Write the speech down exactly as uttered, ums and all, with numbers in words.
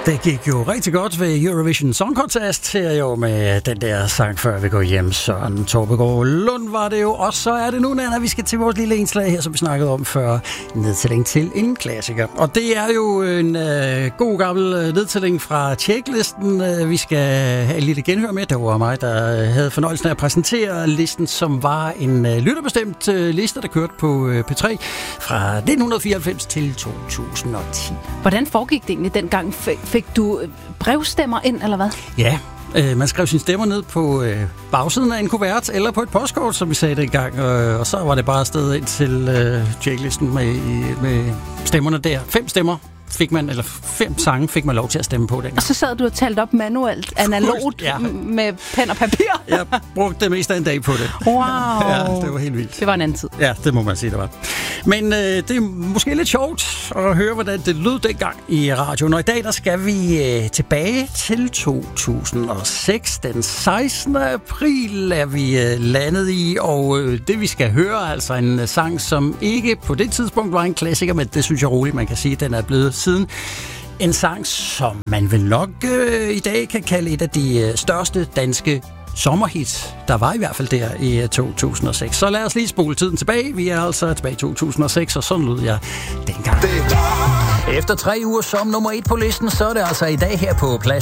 Det gik jo rigtig godt ved Eurovision Song Contest her jo med den der sang Før vi går hjem. Søren Torpegaard Lund var det jo. Og så er det nu, Nana, vi skal til vores lille indslag her, som vi snakkede om før. Nedtælling til en klassiker. Og det er jo en øh, god gammel nedtælling fra Tjeklisten. Vi skal have et lille genhør med. Det var mig, der havde fornøjelsen af at præsentere listen, som var en øh, lytterbestemt øh, liste, der kørte på øh, P tre fra nitten fireoghalvfems til to tusind og ti. Hvordan foregik det egentlig dengang? Fik du brevstemmer ind, eller hvad? Ja, øh, man skrev sine stemmer ned på øh, bagsiden af en kuvert, eller på et postkort, som vi sagde dengang, øh, og så var det bare afsted ind til øh, checklisten med, med stemmerne der. Fem stemmer fik man, eller fem sange fik man lov til at stemme på dengang. Og så sad du og talte op manuelt, analogt, ja. med pen og papir? Jeg brugte det meste af en dag på det. Wow. Ja, det var helt vildt. Det var en anden tid. Ja, det må man sige, det var. Men øh, det er måske lidt sjovt at høre, hvordan det lød dengang i radioen. Og i dag, der skal vi øh, tilbage til to tusind og seks. Den sekstende april er vi øh, landet i, og øh, det vi skal høre, altså en øh, sang, som ikke på det tidspunkt var en klassiker, men det synes jeg roligt, man kan sige, den er blevet siden. En sang, som man vel nok øh, i dag kan kalde et af de øh, største danske sommerhits, der var i hvert fald der i uh, to tusind og seks. Så lad os lige spole tiden tilbage. Vi er altså tilbage i to tusind og seks, og sådan lød jeg dengang. Efter tre uger som nummer et på listen, så er det altså i dag her på plads